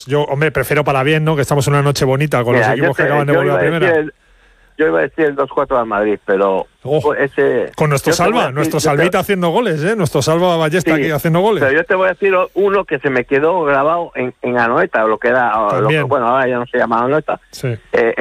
Yo, hombre, prefiero para bien, ¿no? Que estamos en una noche bonita con los equipos que acaban de volver a primera. Yo iba a decir el 2-4 al Madrid, pero ese... Con nuestro Salva, nuestro Salvita haciendo goles, ¿eh? Nuestro Salva Ballesta aquí haciendo goles. Pero yo te voy a decir uno que se me quedó grabado en Anoeta, lo que era... bueno, ahora ya no se llama Anoeta. Sí.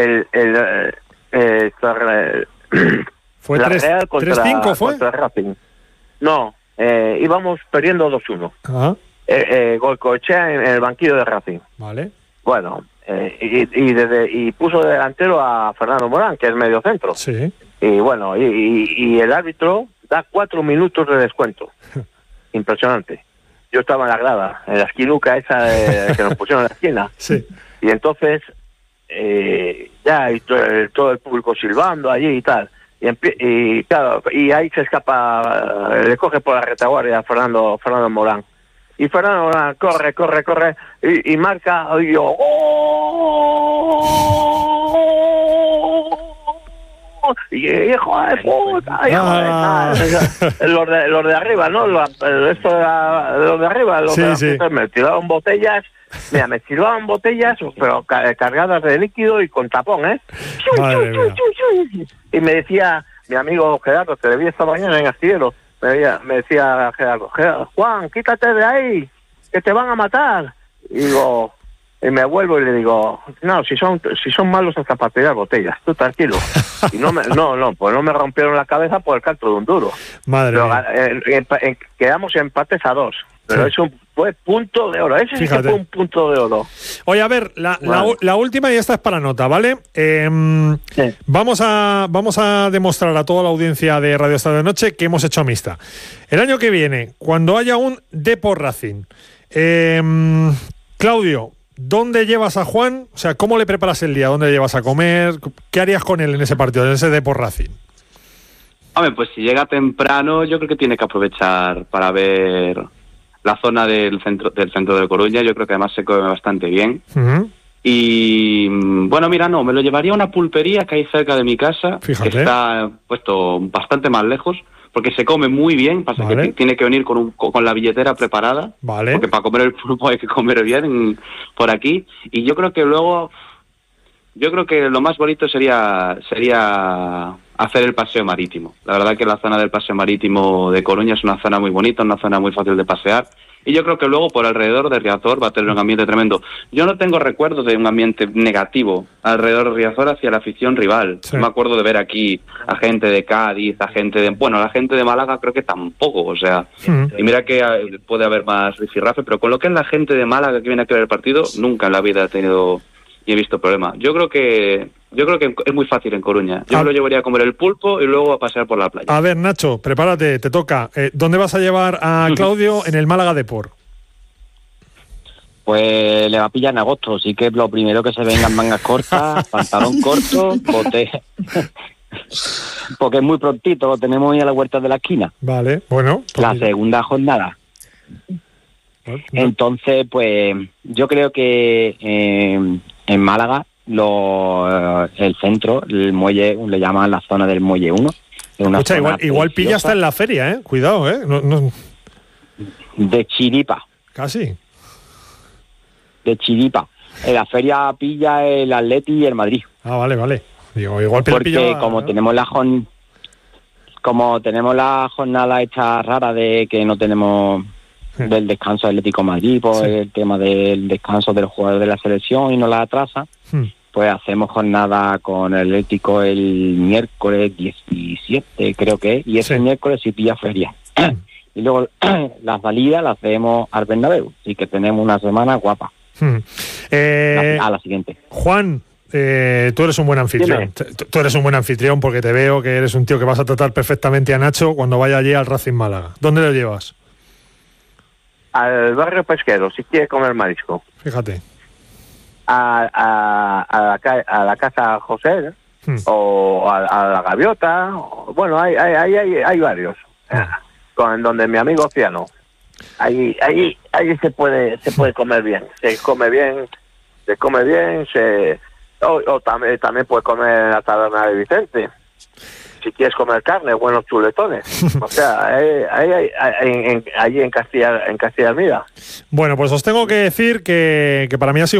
¿Fue 3-5 fue? Contra Racing. No, íbamos perdiendo 2-1. Ajá. Goicoechea en el banquillo de Racing. Vale. Bueno, y puso de delantero a Fernando Morán, que es medio centro. Sí. Y bueno, y el árbitro da 4 minutos de descuento. Impresionante. Yo estaba en la grada, en la esquinuca esa que nos pusieron en la esquina. Sí. Y entonces, ya y todo el público silbando allí y tal. Y claro, y ahí se escapa, le coge por la retaguardia a Fernando Morán. Y Fernando Morán corre, y marca, y yo, ¡oh! Y hijo de puta, los de arriba, ¿no? Los de arriba, me tiraban botellas, mira, pero cargadas de líquido y con tapón, ¿eh? Y me decía mi amigo Gerardo, que le vi esta mañana en Astillero, me decía Gerardo, Juan, quítate de ahí, que te van a matar. Y me vuelvo y le digo, no, si son malos hasta para tirar botellas, tú tranquilo. Y pues no me rompieron la cabeza por el canto de un duro. Madre mía. Quedamos empates a 2. Pero eso fue punto de oro. Ese sí que fue un punto de oro. Oye, a ver, la última, y esta es para nota, ¿vale? Sí. Vamos a demostrar a toda la audiencia de Radio Estadio de Noche que hemos hecho amistad. El año que viene, cuando haya un Depor Racing, Claudio, ¿dónde llevas a Juan? O sea, ¿cómo le preparas el día? ¿Dónde le llevas a comer? ¿Qué harías con él en ese partido, en ese Depor Racing? Hombre, pues si llega temprano, yo creo que tiene que aprovechar para ver la zona del centro de Coruña. Yo creo que además se come bastante bien. Uh-huh. Y bueno, mira, no, me lo llevaría a una pulpería que hay cerca de mi casa. Fíjate. Que está puesto bastante más lejos, porque se come muy bien. Pasa que tiene que venir con la billetera preparada. Vale. Porque para comer el pulpo hay que comer bien por aquí. Y yo creo que luego, lo más bonito sería hacer el paseo marítimo. La verdad que la zona del paseo marítimo de Coruña es una zona muy bonita, una zona muy fácil de pasear. Y yo creo que luego por alrededor de Riazor va a tener un ambiente tremendo. Yo no tengo recuerdos de un ambiente negativo alrededor de Riazor hacia la afición rival. Sí. Me acuerdo de ver aquí a gente de Cádiz, la gente de Málaga creo que tampoco, o sea, y mira que puede haber más rifirrafe, pero con lo que es la gente de Málaga que viene aquí a ver el partido, nunca en la vida he tenido y he visto problema. Yo creo que es muy fácil en Coruña. Yo me lo llevaría a comer el pulpo y luego a pasear por la playa. A ver, Nacho, prepárate, te toca. ¿Dónde vas a llevar a Claudio en el Málaga Depor? Pues le va a pillar en agosto, así que lo primero que se vengan mangas cortas, pantalón corto, bote. Porque es muy prontito, lo tenemos ahí a la huerta de la esquina. Vale, bueno. Pues la segunda jornada. Entonces, pues yo creo que en Málaga el centro, el muelle, le llaman la zona del muelle 1. Escucha, igual pilla hasta en la feria, ¿eh? Cuidado, ¿eh? No. De chiripa. Casi. De chiripa. En la feria pilla el Atleti y el Madrid. Ah, vale. Digo, igual porque como tenemos la jornada esta rara de que no tenemos del descanso Atlético Madrid por el tema del descanso de los jugadores de la selección y no la atrasa, pues hacemos jornada con el Atlético el miércoles 17 creo que es, y ese miércoles sí pilla feria. Y luego la salida la hacemos al Bernabéu, así que tenemos una semana guapa. A la siguiente. Juan, tú eres un buen anfitrión. Tú eres un buen anfitrión porque te veo que eres un tío que vas a tratar perfectamente a Nacho cuando vaya allí al Racing Málaga. ¿Dónde lo llevas? Al barrio pesquero, si quiere comer marisco. Fíjate. A la casa José, o a la Gaviota. Bueno, hay varios. Con donde mi amigo Ciano. Ahí se puede comer bien. Se come bien. O también puede comer en la taberna de Vicente. si quieres comer carne, buenos chuletones. O sea, allí en Castilla, Mira. Bueno, pues os tengo que decir que para mí ha sido